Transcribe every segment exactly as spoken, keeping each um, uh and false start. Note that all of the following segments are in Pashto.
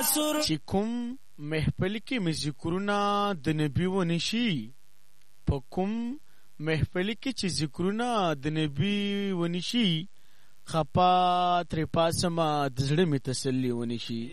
چې کوم محفل کې مې ذکرونه د نبي ونشي، په کوم محفل کې چې ذکرونه د نبي ونشي، خپا تر پاسما د زړه می تسلی ونشي.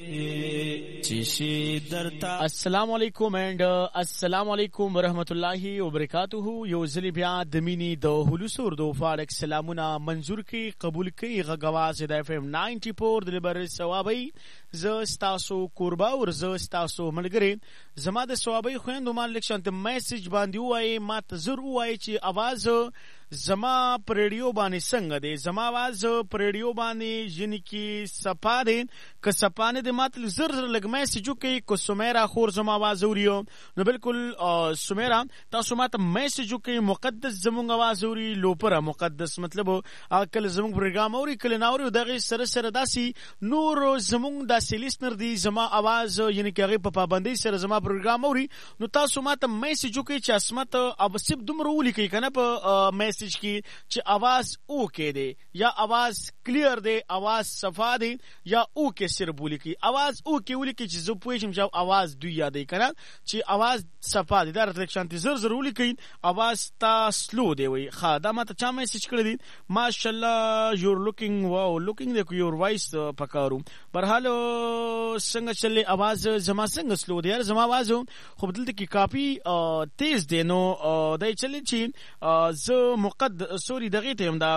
السلام علیکم اینڈ السلام علیکم ورحمت الله وبرکاتہ. یو ځل بیا د مینی د هلوس اردو فارک سلامونه منظور کی قبول کی غواز د اف ام نائنٹی فور د لبر ثوابي. ز استاسو قربا ور ز استاسو ملګری زما د ثوابي خويندو مان لکشنت میسج باندې وای ما ته زر وای چې आवाज زما پر ریډیو باندې څنګه دی، زما आवाज پر ریډیو باندې جن کی صفا دی که صفانه دی، ماتل زر زر لګ میسجو کې کو سمیرا خور زما आवाज وریو نو بالکل سمیرا تاسو ماته میسجو کې مقدس زمونږ आवाज وری لوپره مقدس مطلب اکل زمونږ پروګرام اوري کله ناوري دغه سره سره داسي نور زمونږ داسې لیسنر دی زما आवाज یعنی کې هغه په پابندۍ سره زما پروګرام اوري نو تاسو ماته میسجو کې چې اسمت اب سب دومره ولیکي کنه په میسج کی چې आवाज او کې دی یا आवाज کلیر دی، आवाज صفا دی یا او کې سر بولی کی आवाज او کې ولیکي چې زه پوښم چې आवाज دوی یادې کنه چې आवाज صفا دی. دا رټکشن تی زر زر ولیکي आवाज تا سلو دی وي. خا دا ماته چا میسج کړی دی ماشاءالله یور لوکینګ واو لوکینګ دی یور وایس پکارو برحال څنګه چلے आवाज زما څنګه سلو دی یار زما आवाज خو بدلته کی کافی تیز دی نو دای چلے چې زه مقد سوري دغه ته هم دا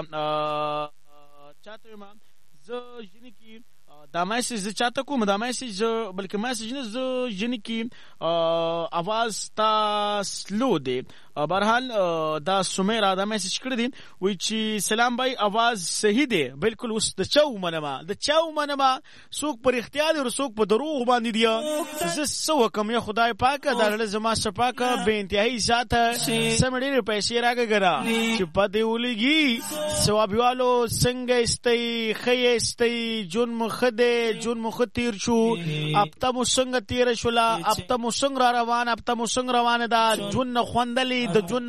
چاته ما زه جن کی دا میسج زه چاته کوم دا میسج بلکې میسج نه زه جن کی आवाज تا سلو دی. برحال دا سمیرا دا میسج کړی دی وی چې سلام بھائی आवाज صحیح دی بالکل اوس د چاو منما د چاو منما څوک پر اختیار او څوک په دروغ باندې دی. زه سو کوم یا خدای پاک دا له زما شپاک به انتهایی ذاته سمړي پیسې راګرا چې پدې ولګي ثوابيوالو څنګه استي خې استي جون مخده جون مختیر شو اپتا مو څنګه تیر شولا اپتا مو څنګه روان اپتا مو څنګه روان دا جون خوندلې د جون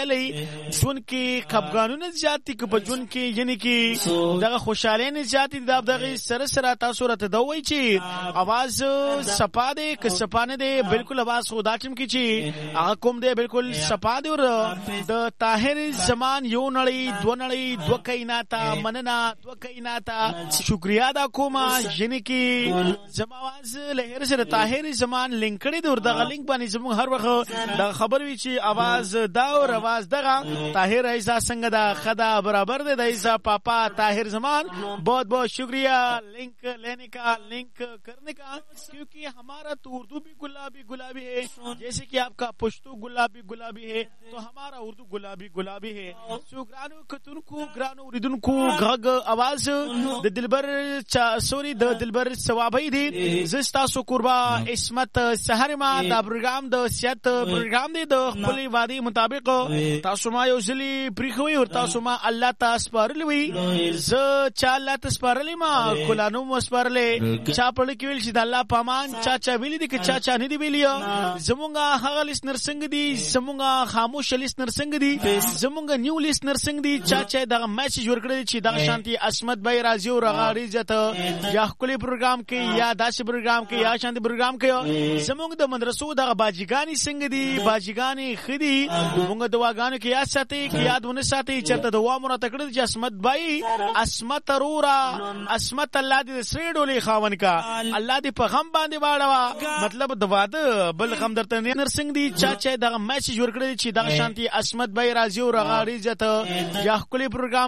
مزيلې جون کې خپګانونه زیاتی که په جون کې یعنی کې دغه خوشاله نه زیاتی د دغه سره سره تاسو راته دوی چې आवाज صفا دی که صفا نه دی بالکل आवाज خدا چم کی چې هغه کوم دی بالکل صفا دی. ور د طاهر زمان یو نړۍ دو نړۍ دو کائنات مننا دو کائنات شکریا دا کومه یعنی کې زما आवाज له هر سره طاهر زمان لینک کړي دی ور دغه لینک باندې زموږ هر وخت دا خبر وی چې आवाज دا اور आवाज دغه طاهر ایسا څنګه دا خدا برابر دے ایسا پاپا طاهر زمان بہت بہت شکریہ لنک لینے کا لنک کرنے کا کیونکہ ہمارا تو اردو بھی گلابی گلابی ہے جیسے کہ آپ کا پشتو گلابی گلابی ہے تو ہمارا اردو گلابی گلابی ہے. سو گرانو کتن کو گرانو ردن کو غگ آواز د دلبر سوری د دلبر ثوابی دی زستا سو قربا اسمت سحرما دا پروگرام د سیات پروگرام دی د خپل وادي مطابق تاسو ما یو ځلی پریخوي او تاسو ما الله تاسو پرلوي ز چا الله تاسو پرلې ما کولانو مسپرلې چا پړ کې ویل چې د الله پامان چا چا ویلي دي چې چا چا نه دی ویلی زمونږه هغه لیسنر څنګه دي زمونږه خاموش لیسنر څنګه دي زمونږه نیو لیسنر څنګه دي چا چا دغه میسج ورکړي چې دغه شانتي اسمت بھائی راضي او رغاړي جته یا خپل پروګرام کې یا داسې پروګرام کې یا شانتي پروګرام کې زمونږ د مدرسو دغه باجیګانی څنګه دي باجیګانی خدي مونږ دواګانو کې یاد ساتي کې یادونه ساتي چې ته دوا مونږ تکړه چې اسمت بھائی اسمت رورا اسمت الله دې سړډولې خاون کا الله دې په غم باندې واړوا مطلب د واده بل غم درته نه نرسنګ دي چا چې دغه میسج ورکړي چې دغه شانتي اسمت بھائی راضي او رغاړي جته یا خپل پروګرام